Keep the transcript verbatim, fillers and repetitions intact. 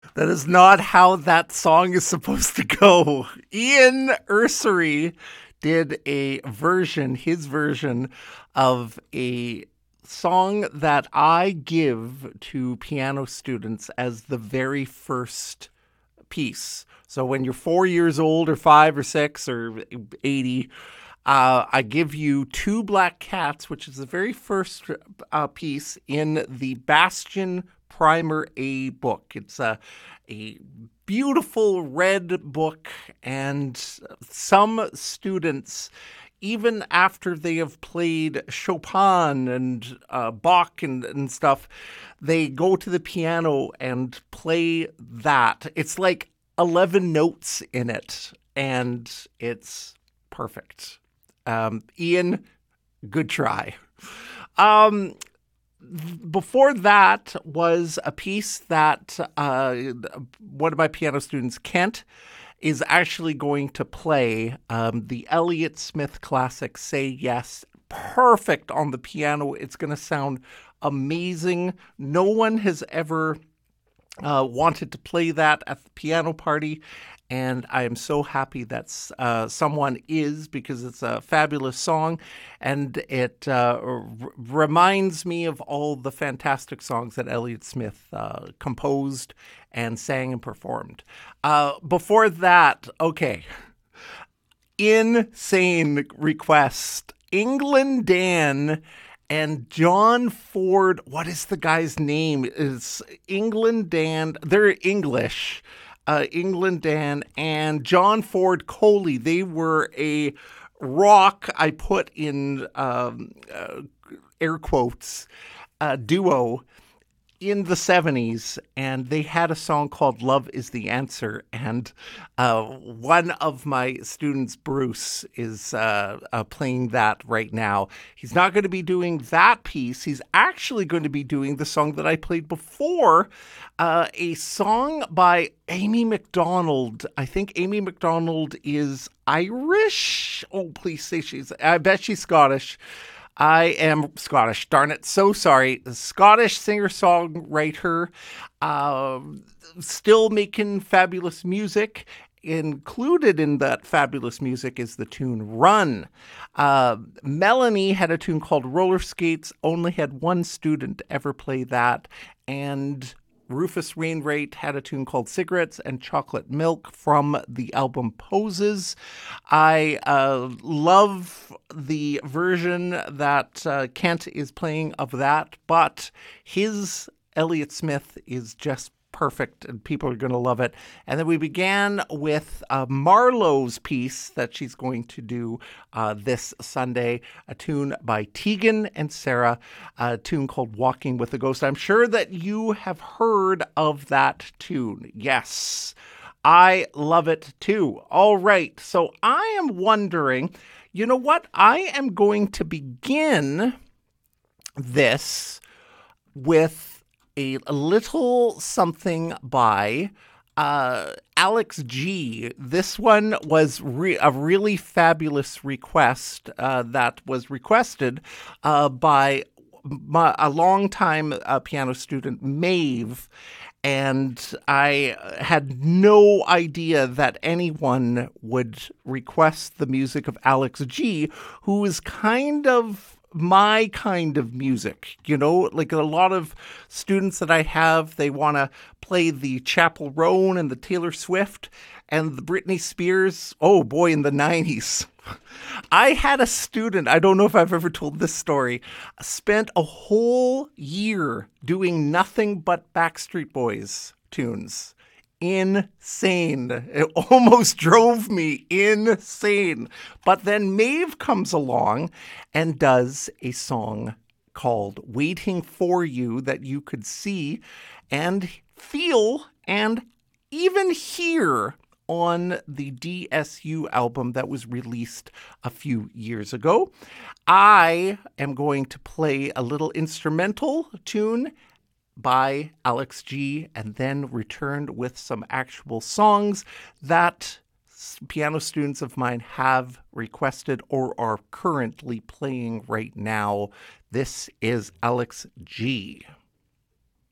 That is not how that song is supposed to go. Ian Ursery did a version, his version of a song that I give to piano students as the very first piece. So when you're four years old or five or six or eighty, uh, I give you Two Black Cats, which is the very first uh, piece in the Bastian Primer A book. It's a, a beautiful red book, and some students, even after they have played Chopin and uh, Bach and, and stuff, they go to the piano and play that. It's like eleven notes in it, and it's perfect. Um, Ian, good try. Um, before that was a piece that uh, one of my piano students, Kent, is actually going to play, um, the Elliott Smith classic, Say Yes. Perfect on the piano. It's going to sound amazing. No one has ever uh, wanted to play that at the piano party, and I am so happy that uh, someone is, because it's a fabulous song, and it uh, r- reminds me of all the fantastic songs that Elliott Smith uh, composed and sang and performed. Uh, before that, okay, insane request. England Dan and John Ford. What is the guy's name? Is England Dan? They're English. Uh, England Dan and John Ford Coley. They were a rock, I put in um, uh, air quotes, uh, duo in the seventies, and they had a song called Love is the Answer. And uh, one of my students, Bruce, is uh, uh, playing that right now. He's not going to be doing that piece. He's actually going to be doing the song that I played before, uh, a song by Amy MacDonald. I think Amy MacDonald is Irish. Oh, please say she's, I bet she's Scottish. I am Scottish, darn it. So sorry. Scottish singer-songwriter, uh, still making fabulous music. Included in that fabulous music is the tune Run. Uh, Melanie had a tune called Roller Skates, only had one student ever play that. And Rufus Wainwright had a tune called Cigarettes and Chocolate Milk from the album Poses. I uh, love the version that uh, Kent is playing of that, but his Elliott Smith is just perfect, and people are going to love it. And then we began with uh, Marlowe's piece that she's going to do uh, this Sunday, a tune by Tegan and Sarah, a tune called Walking with a Ghost. I'm sure that you have heard of that tune. Yes, I love it too. All right, so I am wondering, you know what? I am going to begin this with A, a little something by uh, Alex G. This one was re- a really fabulous request uh, that was requested uh, by my, a longtime uh, piano student, Maeve. And I had no idea that anyone would request the music of Alex G., who is kind of my kind of music, you know, like a lot of students that I have, they want to play the Chappell Roan and the Taylor Swift and the Britney Spears. Oh boy, in the nineties. I had a student, I don't know if I've ever told this story, spent a whole year doing nothing but Backstreet Boys tunes. Insane. It almost drove me insane. But then Maeve comes along and does a song called Waiting for You that you could see and feel and even hear on the D S U album that was released a few years ago. I am going to play a little instrumental tune by Alex G. and then returned with some actual songs that piano students of mine have requested or are currently playing right now. This is Alex G.